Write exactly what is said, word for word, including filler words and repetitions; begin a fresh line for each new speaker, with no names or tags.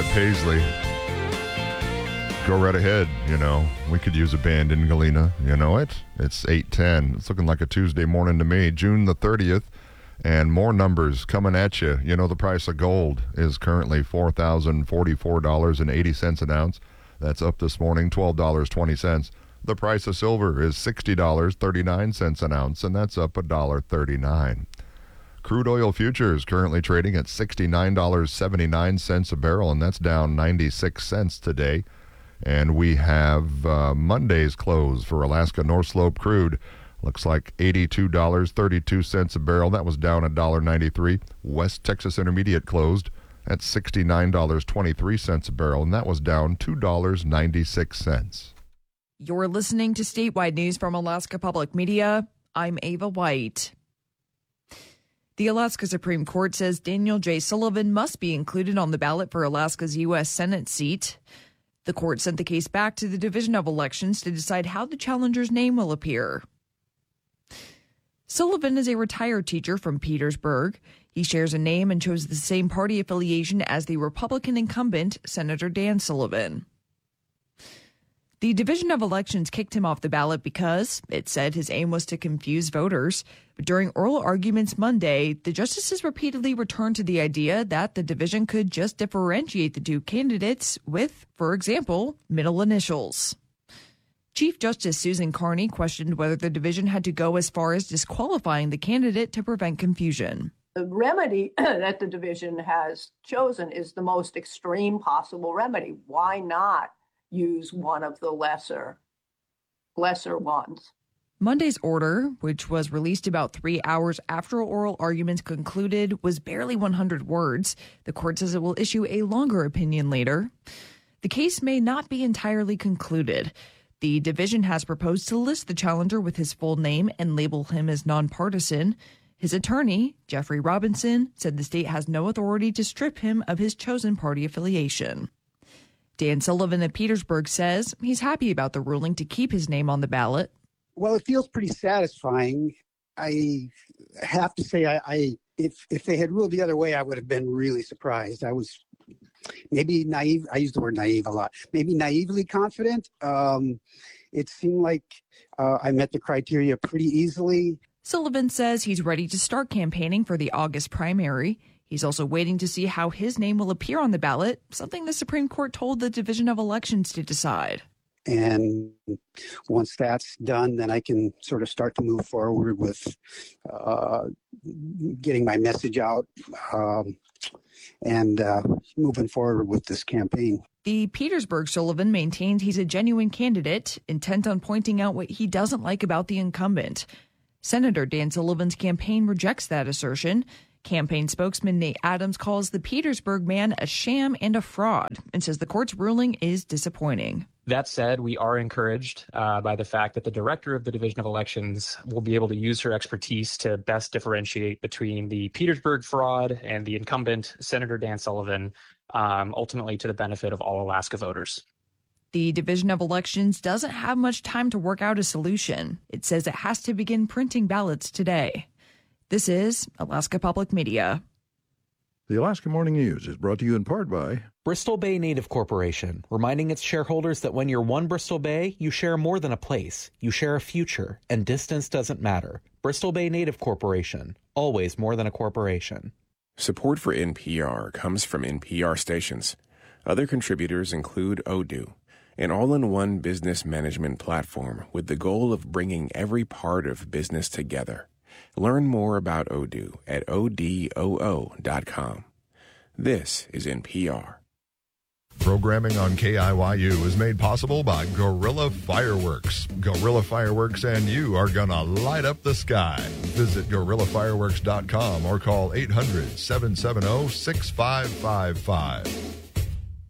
at Paisley. Go right ahead, you know. We could use a band in Galena, you know it? It's eight ten. It's looking like a Tuesday morning to me, June the thirtieth, and more numbers coming at you. You know, the price of gold is currently four thousand forty-four dollars and eighty cents an ounce. That's up this morning, twelve dollars and twenty cents. The price of silver is sixty dollars and thirty-nine cents an ounce, and that's up one dollar and thirty-nine cents. Crude oil futures currently trading at sixty-nine dollars and seventy-nine cents a barrel, and that's down ninety-six cents today. And we have uh, Monday's close for Alaska North Slope crude. Looks like eighty-two dollars and thirty-two cents a barrel. That was down one dollar and ninety-three cents. West Texas Intermediate closed at sixty-nine dollars and twenty-three cents a barrel, and that was down two dollars and ninety-six cents.
You're listening to Statewide News from Alaska Public Media. I'm Ava White. The Alaska Supreme Court says Daniel J. Sullivan must be included on the ballot for Alaska's U S Senate seat. The court sent the case back to the Division of Elections to decide how the challenger's name will appear. Sullivan is a retired teacher from Petersburg. He shares a name and chose the same party affiliation as the Republican incumbent, Senator Dan Sullivan. The Division of Elections kicked him off the ballot because it said his aim was to confuse voters. But during oral arguments Monday, the justices repeatedly returned to the idea that the division could just differentiate the two candidates with, for example, middle initials. Chief Justice Susan Carney questioned whether the division had to go as far as disqualifying the candidate to prevent confusion.
The remedy that the division has chosen is the most extreme possible remedy. Why not use one of the lesser, lesser ones?
Monday's order, which was released about three hours after oral arguments concluded, was barely one hundred words. The court says it will issue a longer opinion later. The case may not be entirely concluded. The division has proposed to list the challenger with his full name and label him as nonpartisan. His attorney, Jeffrey Robinson, said the state has no authority to strip him of his chosen party affiliation. Dan Sullivan of Petersburg says he's happy about the ruling to keep his name on the ballot.
Well, it feels pretty satisfying. I have to say, I, I if if they had ruled the other way, I would have been really surprised. I was maybe naive. I use the word naive a lot. Maybe naively confident. Um, it seemed like uh, I met the criteria pretty easily.
Sullivan says he's ready to start campaigning for the August primary. He's also waiting to see how his name will appear on the ballot, something the Supreme Court told the Division of Elections to decide.
And once that's done, then I can sort of start to move forward with uh, getting my message out um, and uh, moving forward with this campaign.
The Petersburg Sullivan maintained he's a genuine candidate, intent on pointing out what he doesn't like about the incumbent. Senator Dan Sullivan's campaign rejects that assertion. Campaign spokesman Nate Adams calls the Petersburg man a sham and a fraud and says the court's ruling is disappointing.
That said, we are encouraged uh, by the fact that the director of the Division of Elections will be able to use her expertise to best differentiate between the Petersburg fraud and the incumbent, Senator Dan Sullivan, um, ultimately to the benefit of all Alaska voters.
The Division of Elections doesn't have much time to work out a solution. It says it has to begin printing ballots today. This is Alaska Public Media.
The Alaska Morning News is brought to you in part by
Bristol Bay Native Corporation, reminding its shareholders that when you're one Bristol Bay, you share more than a place. You share a future, and distance doesn't matter. Bristol Bay Native Corporation, always more than a corporation.
Support for N P R comes from N P R stations. Other contributors include Odoo, an all-in-one business management platform with the goal of bringing every part of business together. Learn more about Odoo at odoo dot com. This is N P R.
Programming on K I Y U is made possible by Guerrilla Fireworks. Guerrilla Fireworks and you are gonna light up the sky. Visit guerrilla fireworks dot com or call eight hundred, seven seven zero, six five five five.